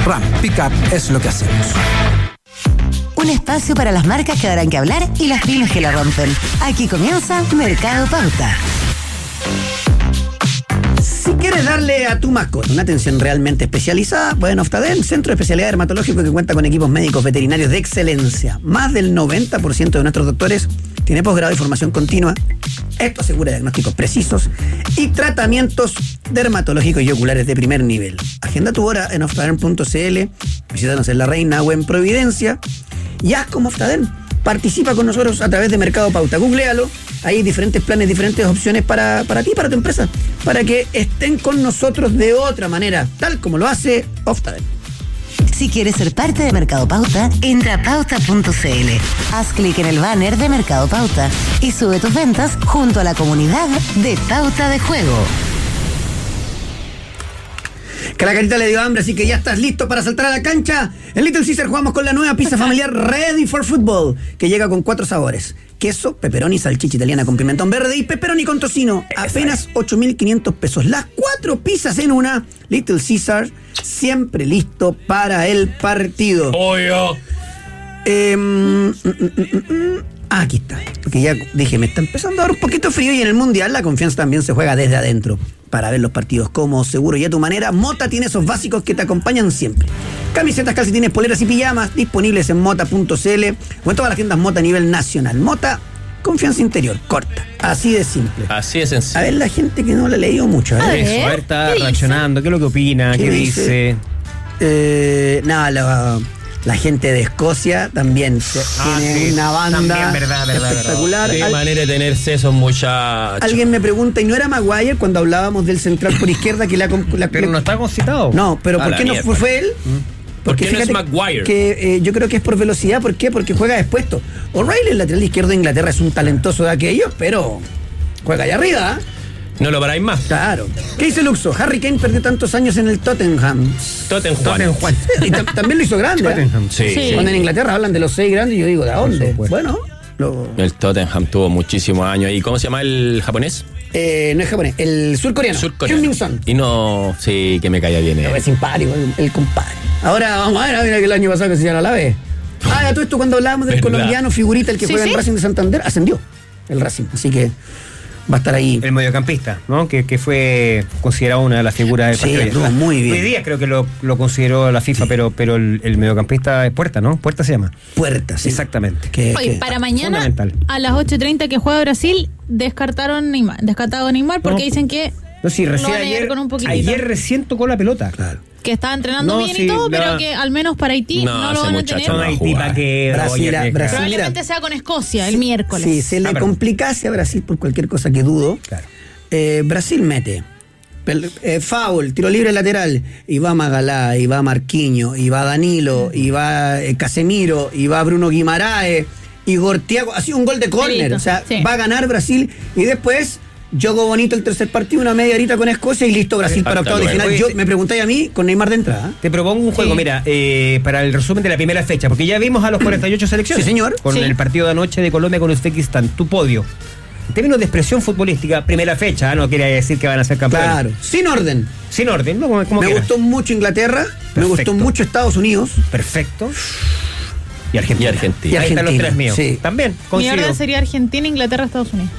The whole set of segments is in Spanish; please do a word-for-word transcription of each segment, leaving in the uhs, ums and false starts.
Ram Pickup es lo que hacemos. Un espacio para las marcas que darán que hablar y las pymes que la rompen. Aquí comienza Mercado Pauta. Si quieres darle a tu mascota una atención realmente especializada, bueno, Oftaden, centro de especialidad dermatológico que cuenta con equipos médicos veterinarios de excelencia. Más del noventa por ciento de nuestros doctores tiene posgrado y formación continua. Esto asegura diagnósticos precisos y tratamientos dermatológicos y oculares de primer nivel. Agenda tu hora en oftaden punto c l, visítanos en La Reina o en Providencia y haz como Oftaden. Participa con nosotros a través de Mercado Pauta. Googlealo. Hay diferentes planes, diferentes opciones para, para ti, para tu empresa, para que estén con nosotros de otra manera, tal como lo hace Oftaden. Si quieres ser parte de Mercado Pauta, entra a pauta punto c l. Haz clic en el banner de Mercado Pauta y sube tus ventas junto a la comunidad de Pauta de Juego. Que la carita le dio hambre, así que ya estás listo para saltar a la cancha. En Little Caesar jugamos con la nueva pizza familiar Ready for Football, que llega con cuatro sabores: queso, pepperoni, salchicha italiana con pimentón verde y pepperoni con tocino. Apenas ocho mil quinientos pesos. Las cuatro pizzas en una. Little Caesar, siempre listo para el partido. Obvio. Eh, mm, mm, mm, mm, ah, aquí está. Porque ya dije, me está empezando a dar un poquito frío y en el Mundial la confianza también se juega desde adentro. Para ver los partidos cómodos, seguro y a tu manera, Mota tiene esos básicos que te acompañan siempre. Camisetas, calcetines, poleras y pijamas disponibles en mota punto c l o en todas las tiendas Mota a nivel nacional. Mota, confianza interior, corta. Así de simple. Así de sencillo. A ver, la gente que no la ha leído mucho. A ver, Eso, a ver, está reaccionando. ¿Qué es lo que opina? ¿Qué, ¿Qué dice? dice? Eh, nada, la, la gente de Escocia también Ah, tiene sí, una banda también, verdad, verdad, espectacular. Qué Al- manera de tener sesos, muchachos. Alguien me pregunta, ¿y no era Maguire cuando hablábamos del central por izquierda que la... la Pero no está concitado. No, pero A ¿por la qué no mierda. fue, fue él? ¿Por qué no es fíjate Maguire? Que eh, yo creo que es por velocidad. ¿Por qué? Porque juega expuesto. O'Reilly, el lateral izquierdo de Inglaterra, es un talentoso de aquellos, pero juega allá arriba. ¿eh? No lo paráis más. Claro. ¿Qué dice Luxo? Harry Kane perdió tantos años en el Tottenham. Tottenham. Tottenham. Y ta- también lo hizo grande. ¿eh? Tottenham. Sí. Sí. Cuando en Inglaterra hablan de los seis grandes, yo digo, ¿de dónde? supuesto. Bueno, lo, El Tottenham tuvo muchísimos años. ¿Y cómo se llama el japonés? eh, no es japonés, el surcoreano. Surcoreano. Hyun Min-son. Y no, sí, que me caía bien. No, eh. es simpático, el, el compadre. Ahora vamos a ver, mira que el año pasado que se llama la vez. Ah, ya todo esto cuando hablábamos del ¿Verdad? colombiano figurita, el que Sí, juega sí. en Racing de Santander, ascendió el Racing. Así que va a estar ahí. El mediocampista, ¿no? Que, que fue considerado una de las figuras del Sí, partido. estuvo muy bien. Hoy día creo que lo, lo consideró la FIFA, pero, pero el, el mediocampista es Puerta, ¿no? Puerta se llama. Puerta, sí. Exactamente. Que, Oye, que- para mañana fundamental. a las ocho y treinta que juega Brasil, descartaron Neymar, descartado a Neymar porque No. dicen que, No, sí, Lo recién van a ir ayer, con un poquitito. ayer recién tocó la pelota. Claro. que estaba entrenando No, bien sí, y todo, la- pero que al menos para Haití No, no, lo ese van a muchacho tener. Son no va a Haití jugar. para que Brasil, oye, Brasil. que- Probablemente mira, sea con Escocia el miércoles. Sí, se le Ah, perdón. complicase a Brasil por cualquier cosa que dudo. Claro. Eh, Brasil mete pel- eh, foul, tiro libre lateral, y va Magalá, y va Marquinhos, y va Danilo, y va eh, Casemiro, y va Bruno Guimaraes, y Gortiago. Ha sido un gol de córner, Listo, o sea, sí. va a ganar Brasil, y después juego bonito el tercer partido, una media horita con Escocia, y listo, Brasil para Hasta octavos de luego. final. Oye, Yo, me preguntáis a mí, con Neymar de entrada. ¿eh? Te propongo un juego, Sí. mira, eh, para el resumen de la primera fecha, porque ya vimos a los cuarenta y ocho selecciones. Sí, señor. Con Sí. el partido de anoche de Colombia con Uzbekistán, tu podio. En términos de expresión futbolística, primera fecha, ¿eh? No quiere decir que van a ser campeones. Claro, sin orden. Sin orden, ¿no? Como, como Me quieras. gustó mucho Inglaterra, me Perfecto. gustó mucho Estados Unidos. Perfecto. Y Argentina. Y Argentina. Y Ahí están los Argentina, tres míos. sí. También, Mi coincido. orden sería Argentina, Inglaterra, Estados Unidos.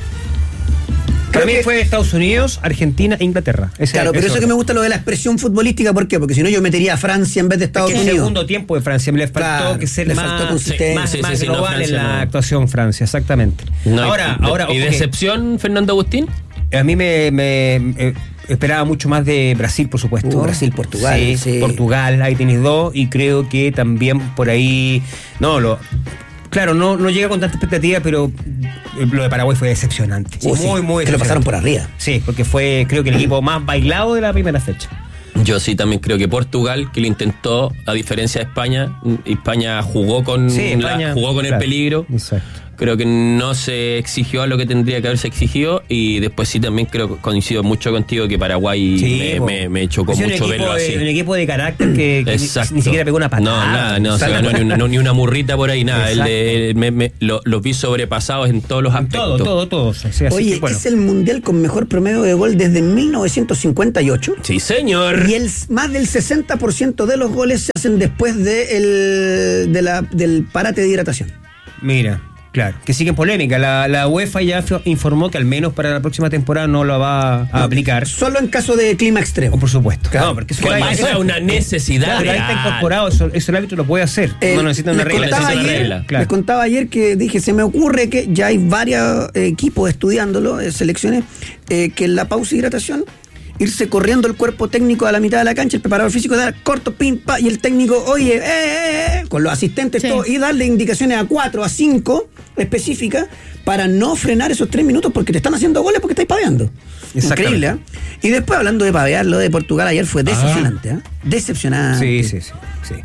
Para mí Creo que- fue Estados Unidos, Argentina e Inglaterra. Ese- Claro, pero eso que orden. me gusta lo de la expresión futbolística, ¿por qué? Porque si no yo metería a Francia en vez de Estados Que el Unidos. segundo tiempo de Francia le faltó Claro, que ser le más, faltó consistencia. más, Sí, sí, más sí, no, global Francia en la no. actuación Francia, exactamente. No, ahora, y, ahora, ¿Y ojo que decepción, Fernando Agustín? a mí me, me, eh, esperaba mucho más de Brasil, por supuesto. Uh, Brasil, Portugal, Sí, sí. Portugal, ahí tenéis dos, y creo que también por ahí, no, lo... Claro, no, no llega con tanta expectativa, pero lo de Paraguay fue decepcionante. Uh, sí, muy, muy que lo pasaron por decepcionante. arriba. Sí, porque fue, creo que el equipo más bailado de la primera fecha. Yo sí también creo que Portugal, que lo intentó, a diferencia de España, España jugó con, Sí, la- España, jugó con claro, el peligro. exacto. Creo que no se exigió a lo que tendría que haberse exigido y después sí también creo que coincido mucho contigo que Paraguay Sí, me, po. me, me chocó Es un mucho equipo verlo de- así. Un equipo de carácter que, que ni, Exacto. ni siquiera pegó una patada. No, nada, no se ganó ni una, no, ni una murrita por ahí, nada. El de- el- me- me- lo- los vi sobrepasados en todos los aspectos. Todo, todo, todo. O sea, así Oye, que, bueno. es el mundial con mejor promedio de gol desde mil novecientos cincuenta y ocho. Sí, señor. Y el, más del sesenta por ciento de los goles se hacen después de el, de la, del parate de hidratación. Mira, claro, que sigue en polémica. La, la UEFA ya f- informó que al menos para la próxima temporada no lo va a aplicar. Solo en caso de clima extremo. O por supuesto. Claro. No, porque eso, Cuando eso- sea una necesidad Claro, ahí está real. incorporado, eso, eso el árbitro lo puede hacer. Eh, no necesita una les regla. contaba necesita una ayer- regla. Claro. Les contaba ayer que dije, se me ocurre que ya hay varios eh, equipos estudiándolo, eh, selecciones, eh, que en la pausa de hidratación, irse corriendo el cuerpo técnico a la mitad de la cancha, el preparador físico dar corto, pim, pa, y el técnico, oye, eh, eh, eh, con los asistentes Sí. todo, y darle indicaciones a cuatro, a cinco específicas para no frenar esos tres minutos porque te están haciendo goles porque estáis paveando. Exactamente. Increíble, ¿eh? Y después hablando de pavear, lo de Portugal ayer fue decepcionante, ¿eh? Decepcionante. Sí, sí, sí. sí.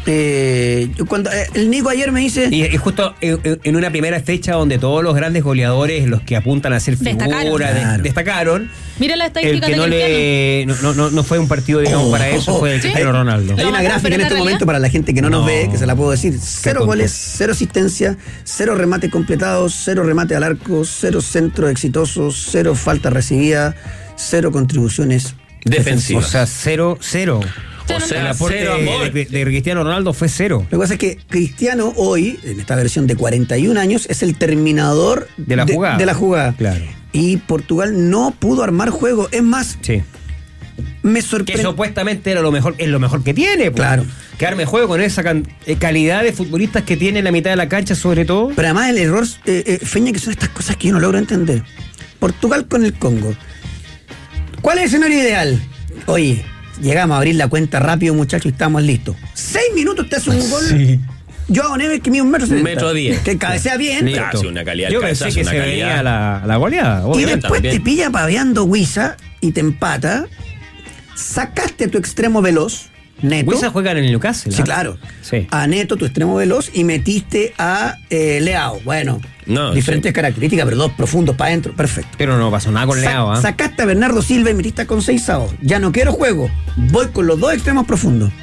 Eh, yo cuando eh, el Nico ayer me dice... Y, y justo en, en una primera fecha donde todos los grandes goleadores, los que apuntan a ser Destacaron. figura, de- Claro. destacaron. Mira la El estadística que de no, Cristiano. le, no, no, no, no fue un partido, digamos, Oh, para eso, fue el ¿Sí? Cristiano Ronaldo. Hay No, una no, gráfica pero en en este realidad- momento para la gente que no, nos No. ve, que se la puedo decir. Cero tonto. goles, cero asistencia, cero remate completados, cero remate al arco, cero centro exitoso, cero falta recibida, cero contribuciones O Defensivas. sea, cero, cero. O El sea, aporte cero amor. de, de Cristiano Ronaldo fue cero. Lo que pasa es que Cristiano hoy, en esta versión de cuarenta y un años, es el terminador De la jugada. de la jugada. Claro. Y Portugal no pudo armar juego. Es más, Sí. me Que sorprendió. supuestamente era lo mejor, es lo mejor que tiene. pues. Claro. Que arme juego con esa can- eh, calidad de futbolistas que tiene en la mitad de la cancha, sobre todo. Pero además el error, eh, eh, Feña, que son estas cosas que yo no logro entender. Portugal con el Congo. ¿Cuál es el escenario ideal? Oye, llegamos a abrir la cuenta rápido, muchachos, y estamos listos. Seis minutos te hace un gol. Sí. Joao Neves, que mide un metro Un setenta. metro diez. Que cabecea bien. Listo. Casi una calidad Yo al pensé cabezazo, que una se calidad. venía la, la goleada. Y obviamente. después también. te pilla paveando Huiza y te empata. Sacaste a tu extremo veloz, Neto. Huiza juega en el Newcastle. Sí, ¿ah? claro. Sí. A Neto, tu extremo veloz, y metiste a eh, Leao. Bueno, No, diferentes sí. características, pero dos profundos para adentro. Perfecto. Pero no pasó nada con Sa- Leao. ¿ah? Sacaste a Bernardo Silva y metiste a Conceição. Ya no quiero juego. Voy con los dos extremos profundos.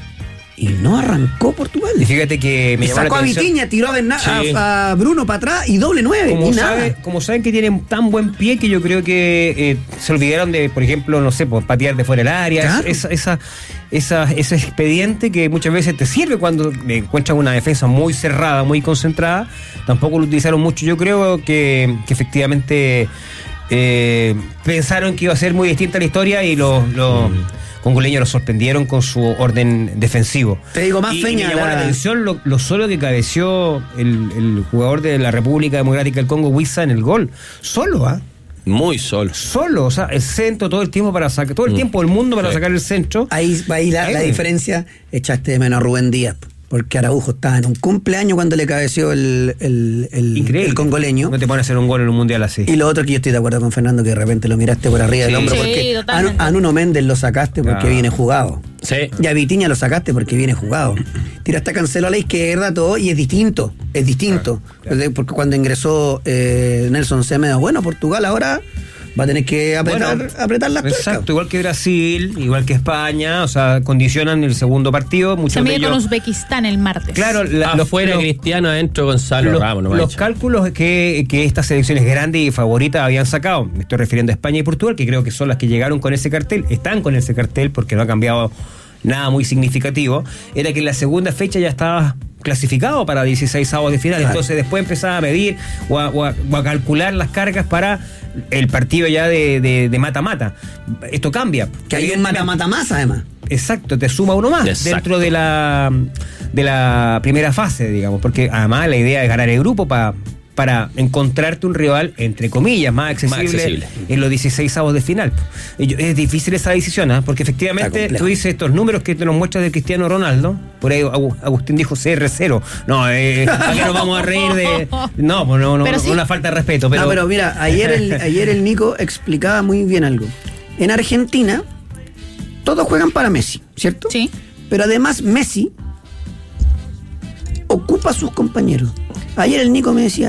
Y no arrancó Portugal. Y fíjate que me Y llamó la sacó a atención. Vitiña, tiró a, Berna- Sí. a- a Bruno para atrás y doble nueve. Como, y sabe- nada. como saben que tienen tan buen pie que yo creo que eh, se olvidaron de, por ejemplo, no sé, pues, patear de fuera del área. Claro. Esa, esa, esa- ese expediente que muchas veces te sirve cuando encuentras una defensa muy cerrada, muy concentrada. Tampoco lo utilizaron mucho. Yo creo que, que efectivamente eh, pensaron que iba a ser muy distinta la historia y los... los congoleños los sorprendieron con su orden defensivo. Te digo más, y, Feña, y me llamó la- la atención lo, lo solo que cabeció el, el jugador de la República Democrática del Congo, Huiza, en el gol. Solo, ¿ah? Muy solo. Solo, o sea, el centro todo el tiempo para sacar, todo el Mm. tiempo del mundo para Sí. sacar el centro. Ahí, ahí la, la Eh. diferencia, echaste de menos a Rubén Díaz. Porque Araujo estaba en un cumpleaños cuando le cabeció el, el, el, Increíble. el congoleño. No te ponen a hacer un gol en un mundial así. Y lo otro que yo estoy de acuerdo con Fernando, que de repente lo miraste por arriba del Sí. hombro Sí, porque a, totalmente. a Nuno Méndez lo sacaste porque Ah. viene jugado. Sí. Y a Vitiña lo sacaste porque viene jugado. Tiraste a Cancelo a la izquierda, todo, y es distinto. Es distinto. Porque cuando ingresó eh, Nelson Semedo, bueno, Portugal ahora va a tener que apretar, Bueno, apretar las tuercas. Exacto, igual que Brasil, igual que España, o sea, condicionan el segundo partido. Muchos Se de mide con ellos. Uzbekistán el martes. Claro, la- los, Afuera los- Cristiano, adentro Gonzalo los, Ramos. No me los ha hecho. cálculos que, que estas selecciones grandes y favoritas habían sacado, me estoy refiriendo a España y Portugal, que creo que son las que llegaron con ese cartel, están con ese cartel porque no ha cambiado nada muy significativo, era que en la segunda fecha ya estaba clasificado para dieciséis avos de final, Claro. entonces después empezaba a medir o a, o a- o a calcular las cargas para el partido ya de de- de mata-mata. Esto cambia. Que hay un mata-mata más, además. Exacto, te suma uno más Exacto. dentro de la de la primera fase, digamos, porque además la idea es ganar el grupo para para encontrarte un rival, entre comillas, más accesible, Más accesible. en los dieciséis avos de final. Y yo- es difícil esa decisión, ¿ah? Porque Está efectivamente complejo. tú dices estos números que te los muestras de Cristiano Ronaldo, por ahí Agu- Agustín dijo C R cero. No, eh, ¿para qué nos vamos a reír de...? No, pues no, no, Pero no, sí. una falta de respeto. Pero, No, pero mira, ayer el, ayer el Nico explicaba muy bien algo. En Argentina, todos juegan para Messi, ¿cierto? Sí. Pero además Messi ocupa a sus compañeros. Ayer el Nico me decía,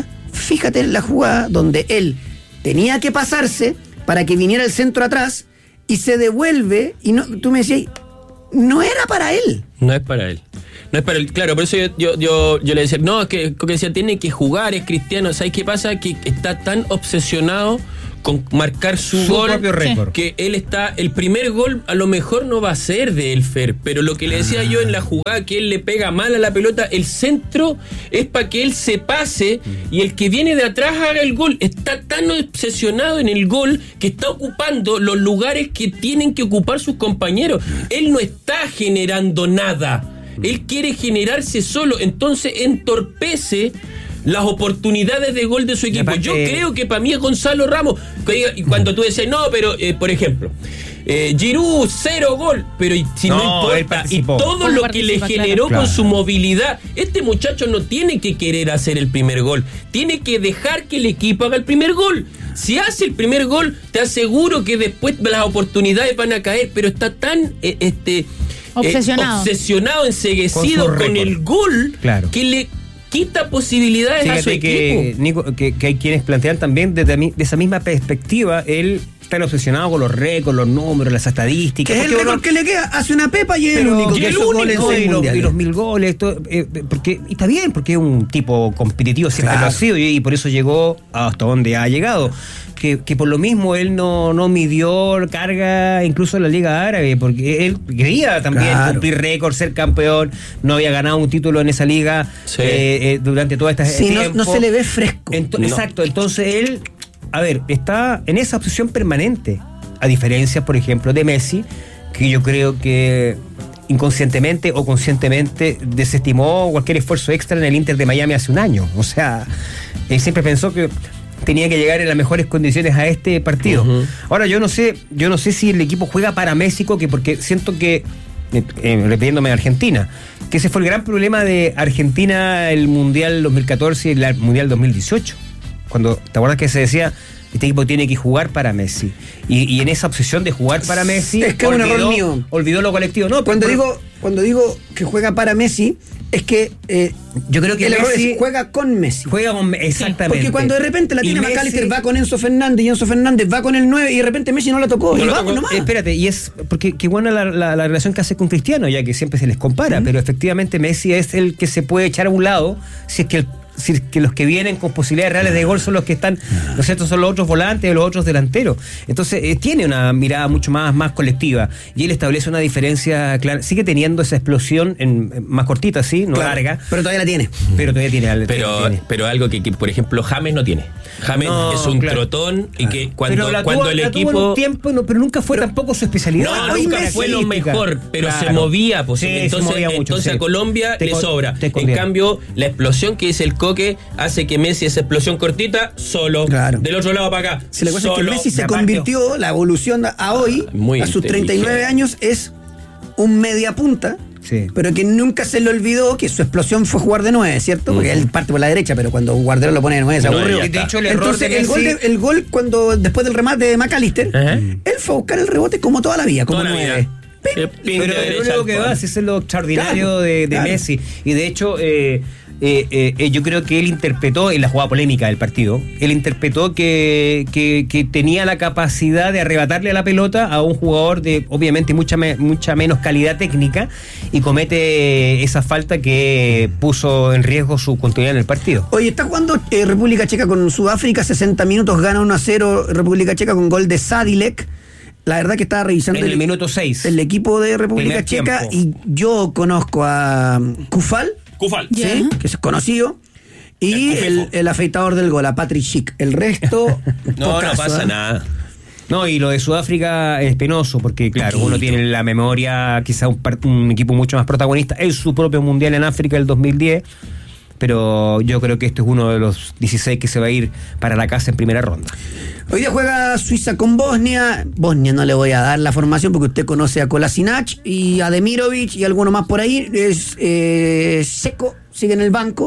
fíjate en la jugada donde él tenía que pasarse para que viniera el centro atrás y se devuelve y no, tú me decías, no era para él. No es para él. No es para él. Claro, por eso yo, yo, yo, yo le decía, no, es que, que decía, tiene que jugar, es cristiano. ¿Sabes qué pasa? Que está tan obsesionado con marcar su, su gol propio récord, que él está, el primer gol a lo mejor no va a ser de Elfer, pero lo que le decía ah. yo en la jugada, que él le pega mal a la pelota, el centro es para que él se pase y el que viene de atrás haga el gol. Está tan obsesionado en el gol que está ocupando los lugares que tienen que ocupar sus compañeros. Él no está generando nada, él quiere generarse solo, entonces entorpece las oportunidades de gol de su equipo. Aparte, yo creo que para mí es Gonzalo Ramos. Y cuando tú decías, no, pero, eh, por ejemplo, eh, Giroud, cero gol, pero si no, no importa, y todo lo que le generó claro. con su movilidad, este muchacho no tiene que querer hacer el primer gol, tiene que dejar que el equipo haga el primer gol. Si hace el primer gol, te aseguro que después las oportunidades van a caer, pero está tan eh, este obsesionado, eh, obsesionado enceguecido con, con el gol claro. que le quita posibilidades Fíjate a su que, equipo. Nico, que, que hay quienes plantean también desde de esa misma perspectiva, él está obsesionado con los récords, los números, las estadísticas. Que es el récord que le queda, hace una pepa y es el único. Que el único goles y, los, y los mil goles, todo, eh, porque, y está bien, porque es un tipo competitivo, siempre claro. lo ha sido, y, y por eso llegó hasta donde ha llegado. Que, que por lo mismo él no, no midió carga incluso en la Liga Árabe, porque él quería también claro. cumplir récord, ser campeón, no había ganado un título en esa liga sí. eh, eh, durante toda esta sí, tiempo. No, no se le ve fresco. Ento- no. Exacto, entonces él, a ver, está en esa obsesión permanente, a diferencia, por ejemplo, de Messi, que yo creo que inconscientemente o conscientemente desestimó cualquier esfuerzo extra en el Inter de Miami hace un año. O sea, él siempre pensó que tenía que llegar en las mejores condiciones a este partido. Uh-huh. Ahora yo no sé, yo no sé si el equipo juega para México, que porque siento que, eh, eh, repitiéndome a Argentina, que ese fue el gran problema de Argentina el Mundial dos mil catorce y el Mundial dos mil dieciocho. Cuando, ¿te acuerdas que se decía este equipo tiene que jugar para Messi? Y, y en esa obsesión de jugar para Messi, es que olvidó, un error mío. olvidó lo colectivo. No, cuando pero, digo, cuando digo que juega para Messi, es que eh, yo creo que el Messi error es juega con Messi. Juega con exactamente. Porque cuando de repente la tiene Messi, McAllister, va con Enzo Fernández y Enzo Fernández va con el nueve y de repente Messi no la tocó. No y la va tocó. nomás. Espérate, y es porque qué buena la, la, la relación que hace con Cristiano, ya que siempre se les compara, uh-huh. pero efectivamente Messi es el que se puede echar a un lado si es que el Si que los que vienen con posibilidades reales de gol son los que están, ¿no es cierto? Son los otros volantes o los otros delanteros. Entonces eh, tiene una mirada mucho más, más colectiva y él establece una diferencia clara. Sigue teniendo esa explosión en, en más cortita, sí, no claro, larga, pero todavía la tiene. Pero todavía tiene. Pero, tiene. pero algo que, que, por ejemplo, James no tiene. James no, es un claro. trotón y que cuando, pero cuando tuvo, el la equipo tuvo en un tiempo, no, pero nunca fue pero, tampoco su especialidad. No, nunca fue lo mejor, pero claro. se movía. Pues, sí, entonces, se movía mucho, entonces sí. a Colombia te le sobra. En cambio, la explosión que es el Coque hace que Messi, esa explosión cortita, solo. Claro. Del otro lado para acá. Si la cosa solo. es que Messi se convirtió, la evolución a hoy, ah, a sus treinta y nueve años, es un media punta. Sí. Pero que nunca se le olvidó que su explosión fue jugar de nueve, ¿cierto? Porque uh-huh. él parte por la derecha, pero cuando Guardiola lo pone de nueve se no, aburrió. De hecho, el error Entonces, de el, gol de, el gol cuando después del remate de McAllister, uh-huh. él fue a buscar el rebote como toda la vida, como toda nueve. Pero, pero lo único que va es eso es lo extraordinario claro, de, de claro. Messi. Y de hecho, eh, eh, eh, yo creo que él interpretó, en la jugada polémica del partido, él interpretó que, que, que tenía la capacidad de arrebatarle a la pelota a un jugador de, obviamente, mucha, me, mucha menos calidad técnica y comete esa falta que puso en riesgo su continuidad en el partido. Oye, está jugando eh, República Checa con Sudáfrica, sesenta minutos, gana uno a cero República Checa con gol de Sadilek. La verdad que estaba revisando en el, el minuto seis el equipo de República Checa tiempo. Y yo conozco a Kufal, Kufal. ¿sí? Yeah. Que es conocido, y el, el, el afeitador del gol, a Patrick Schick. El resto no, no pasa ¿eh? nada. No, y lo de Sudáfrica es penoso porque, claro, Poquito. uno tiene en la memoria quizá un, un equipo mucho más protagonista en su propio Mundial en África del dos mil diez, pero yo creo que este es uno de los dieciséis que se va a ir para la casa en primera ronda. Hoy día juega Suiza con Bosnia. Bosnia no le voy a dar la formación porque usted conoce a Kolasinac y a Demirovic y alguno más por ahí. Es eh, Seco, sigue en el banco.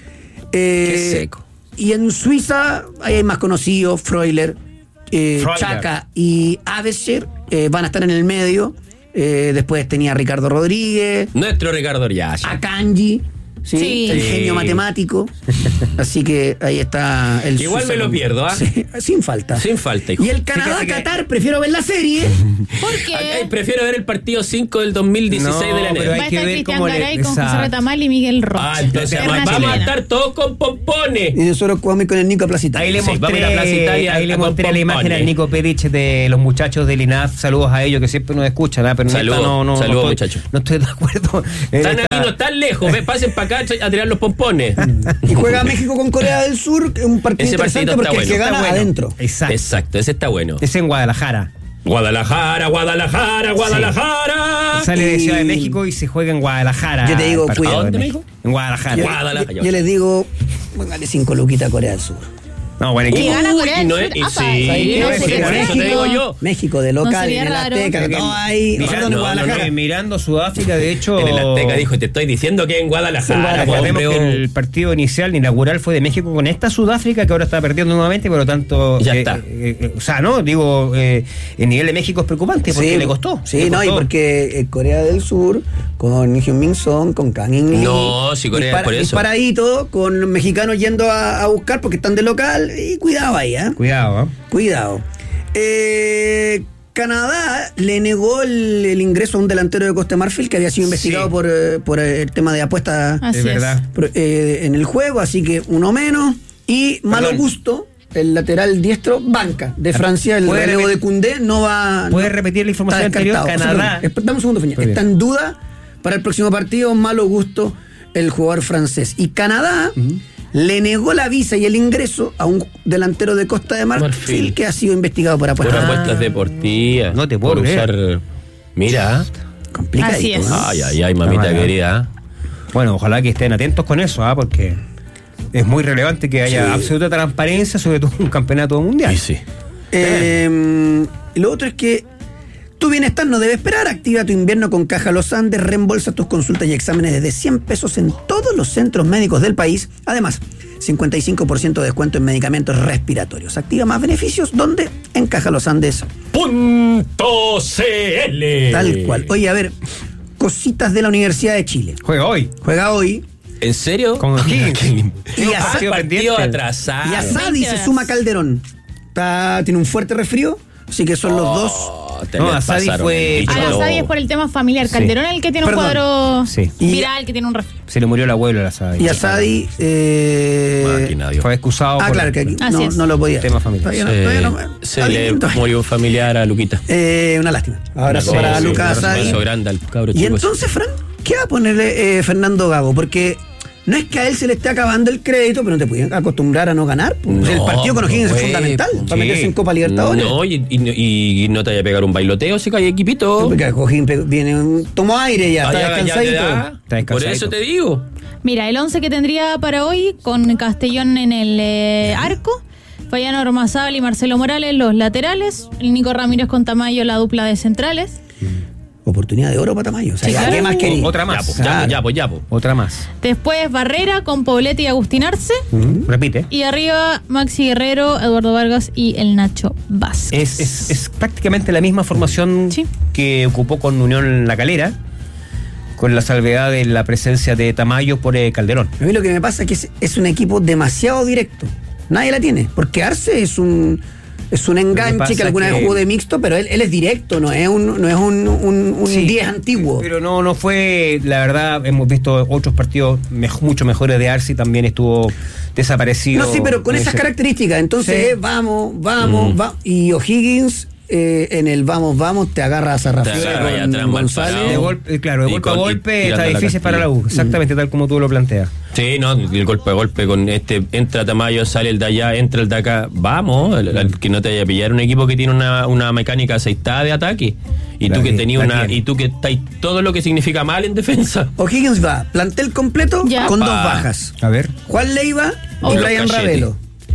Eh, ¿Qué Seco? Y en Suiza hay más conocidos, Freuler, eh, Chaka y Avescher eh, van a estar en el medio. Eh, después tenía a Ricardo Rodríguez. Nuestro Ricardo ya. A Kanji. ¿sí? Sí. El genio matemático. Así que ahí está el Igual me lo pierdo, ¿ah? Sí, sin falta. Sin falta, hijo. Y el Canadá-Qatar, prefiero ver la serie. ¿Por Ay, qué? prefiero ver el partido cinco del dos mil dieciséis No, de la pero enero. hay Va a que estar ver Cristian cómo le- Garay con José exacto. Retamal y Miguel Rojas. Ah, entonces Eterna vamos a chilena. estar todos con pompones. Y nosotros jugamos con el Nico Placita. Ahí le Sí, vamos a ir a Plaza mostré, Italia ahí le con mostré la imagen pompones. al Nico Perich de los muchachos del I N A F. Saludos a ellos que siempre nos escuchan, ¿ah? Pero en Saludos, esta no, no, saludos, no estoy, muchachos. no estoy de acuerdo. en Están esta- aquí, no están lejos. Ve, pasen para acá a tirar los pompones. Y juega México con Corea del Sur, que es un partido Ese interesante partidito porque está el que bueno. gana Está bueno. adentro. Exacto. Exacto, ese está bueno. Es en Guadalajara. Guadalajara, Guadalajara, Guadalajara. Sale de Y- Ciudad de México y se juega en Guadalajara. Yo te digo, el partido cuidado. de ¿A dónde, México. En Guadalajara. Yo, Guadalajara. yo- yo les digo, póngale cinco luquitas a Corea del Sur. No, bueno, Y equipo. gana Corea Y del no Sur. es- y Apa, sí, y no no es- sé, por eso te digo yo. México de No local, sería en el raro. Azteca, que todo ahí. Mira, Perdón, en no, no, Guadalajara. Eh, mirando Sudáfrica, de hecho. En el Azteca dijo, te estoy diciendo que en Guadalajara. Recordemos hombre, que el partido inicial inaugural fue de México con esta Sudáfrica que ahora está perdiendo nuevamente, por lo tanto. Ya eh, está. eh, eh, o sea, no, digo, eh, el nivel de México es preocupante porque le costó. Sí, le no, y costó. porque eh, Corea del Sur, con Hyun-Min Son, con Kang In Lee. No, sí, Corea, dispara- por eso. disparadito, con los mexicanos yendo a, a buscar porque están de local. Y cuidado ahí, ¿eh? Cuidado, ¿eh? Cuidado. Eh, Canadá le negó el, el ingreso a un delantero de Costa de Marfil que había sido investigado Sí. por, eh, por el tema de apuestas Así es es. verdad. pro- eh, en el juego, así que uno menos. Y Malo Perdón. Gusto, el lateral diestro, banca de Francia, el ¿Puede relevo repet- de Koundé no va. ¿Puedes no- repetir la información está anterior? descartado. Canadá. Espera, Dame un segundo, Feña. Muy bien. Está en duda para el próximo partido, Malo Gusto, el jugador francés. Y Canadá le negó la visa y el ingreso a un delantero de Costa de Marfil, Marfil. que ha sido investigado por Por apuestas. apuestas deportivas. No te puedo por creer. usar. Mira. Complicadito, Así es. ¿no? Ay, ay, ay, mamita Está mal, ¿eh? querida. Bueno, ojalá que estén atentos con eso, ¿ah? Porque es muy relevante que haya Sí. absoluta transparencia, sobre todo en un campeonato mundial. Y sí. Eh, y lo otro es que tu bienestar no debe esperar. Activa tu invierno con Caja Los Andes. Reembolsa tus consultas y exámenes desde cien pesos en todos los centros médicos del país. Además, cincuenta y cinco por ciento de descuento en medicamentos respiratorios. Activa más beneficios. ¿Dónde? En Caja Los Andes. Punto C L. Tal cual. Oye, a ver, cositas de la Universidad de Chile. Juega hoy. Juega hoy. ¿En serio? Con Higgins. Y Y a- partido, pendiente. atrasado. Y a Sadi se horas. suma Calderón. Está, tiene un fuerte resfrío. Así que son los dos. Oh, te No, les Asadi pasaron fue- el bicho A la loco. Sadi es por el tema familiar. Sí. Calderón es el que tiene Perdón. un cuadro Sí. Y- viral, que tiene un resfriado. Se le murió el abuelo a la Sadi. Y a Sadi. Eh, Máquina, Dios. Fue excusado Ah, por claro, que aquí Así no, es. no lo podía. Tema familiar. Todavía no- Se, todavía no- se todavía le no- todavía. murió un familiar a Luquita. Eh, una lástima. Abrazo Una para cosa, Lucas un Asadi. abrazo grande al cabro Y chico. entonces, Fran, ¿qué va a ponerle eh, Fernando Gago? Porque no es que a él se le esté acabando el crédito, pero no te pueden acostumbrar a no ganar. Pues. No, el partido con O'Higgins es pues, fundamental pues, para sí. meterse en Copa Libertadores. No, y, y- y no te vaya a pegar un bailoteo, se cae equipito. Porque O'Higgins pe- viene un, tomó aire ya, Ah, está ya- ya te descansadito. da. Está Por descansadito. eso te digo. Mira, el once que tendría para hoy, con Castellón en el eh, arco, Fayano Ormazábal y Marcelo Morales, los laterales, el Nico Ramírez con Tamayo, la dupla de centrales. Oportunidad de oro para Tamayo. O sea, Sí, ya, claro. ¿qué más quería? Otra más. Ya, pues, Claro. ya, pues, ya, pues, ya, pues. Otra más. Después Barrera con Poblete y Agustín Arce. Repite. Y arriba Maxi Guerrero, Eduardo Vargas y el Nacho Vázquez. Es, es, es prácticamente la misma formación Sí. que ocupó con Unión La Calera, con la salvedad de la presencia de Tamayo por eh, Calderón. A mí lo que me pasa es que es, es un equipo demasiado directo. Nadie la tiene. Porque Arce es un es un enganche pasa que alguna que- vez jugó de mixto, pero él, él es directo, no es un no es un, un, un Sí, diez antiguo. Pero no, no fue, la verdad, hemos visto otros partidos mej- mucho mejores de Arce y también estuvo desaparecido. No, sí, pero con en esas ese- características. Entonces, Sí. eh, vamos, vamos, Mm. vamos. Y O'Higgins, eh, en el vamos, vamos, te agarra a Sarrafiel Te agarra ahí con atrás, mal González. parado. De golpe, eh, claro, de Y golpe a con- y golpe tirando está la difícil para la Castilla. U, exactamente tal como tú lo planteas. Sí, no, el golpe a golpe con este, entra Tamayo, sale el de allá, entra el de acá, vamos, el- el que no te vaya a pillar un equipo que tiene una, una mecánica aceitada de ataque. Y La tú que que- tenías la una, tiene. y tú que estáis todo lo que significa mal en defensa. O'Higgins va, plantel completo Ya. con dos Ah. bajas. A ver. Juan Leiva Oh. y Brian Cachetti. Ravelo.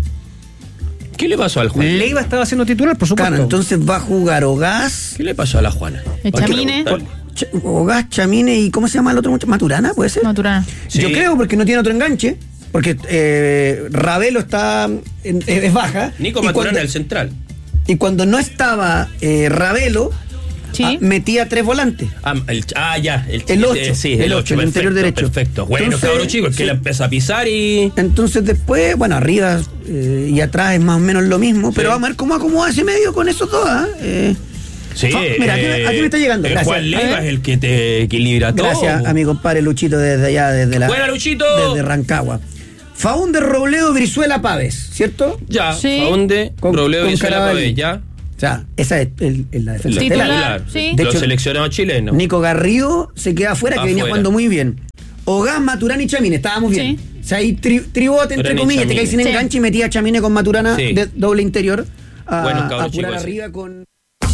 ¿Qué le pasó al Juan? Leiva estaba haciendo titular, por supuesto. Claro, entonces va a jugar Ogaz, ¿Qué le pasó a la Juana? El ¿Por qué le Chamine. gusta? Ch- Ogaz, Chamine y ¿cómo se llama el otro muchacho? Maturana, ¿puede ser? Maturana. Sí. Yo creo porque no tiene otro enganche. Porque eh, Ravelo está en- es baja. Nico y Maturana, cuando- el central. Y cuando no estaba eh, Ravelo, Sí. ah, metía tres volantes. Ah, el, ah, ya. El, El ocho, eh, sí, el el ocho, ocho, el perfecto, interior derecho. Perfecto. Bueno, Entonces, cabrón chico, el que sí. la empieza a pisar y. Entonces después, bueno, arriba eh, y atrás es más o menos lo mismo, pero Sí. vamos a ver cómo acomoda ese medio con esos dos. ¿ah? Eh, Sí, Fa- mira, aquí, me- aquí me está llegando. el Gracias. Juan Leiva es el que te equilibra todo. Gracias a mi compadre Luchito desde allá, desde la. Buena, Luchito. Desde Rancagua. Faúndez, Robledo, Brizuela, Pávez, ¿cierto? Ya, Sí. Faunde, Con- Robledo con y Suela Carabalí. Pavés, ya. O sea, esa es el- el- la defensa Titular, estelar. sí. De Los hecho, seleccionados chilenos. Nico Garrido se queda afuera, que venía Afuera. jugando muy bien. Ogás, Maturana y Chamine, estábamos bien. Sí. O sea, ahí tri- tribote, entre Maturana y comillas, te Chamine. caes sin Sí. enganche y metía a Chamine con Maturana Sí. de doble interior a, Buenos cabros a apurar chicos, sí. arriba con.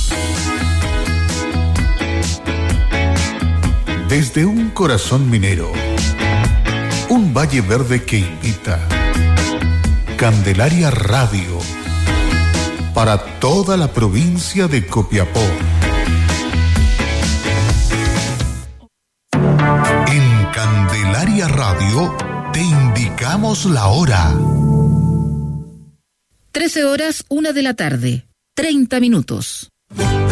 Desde un corazón minero, un valle verde que invita. Candelaria Radio, para toda la provincia de Copiapó. En Candelaria Radio te indicamos la hora. trece horas, una de la tarde, treinta minutos.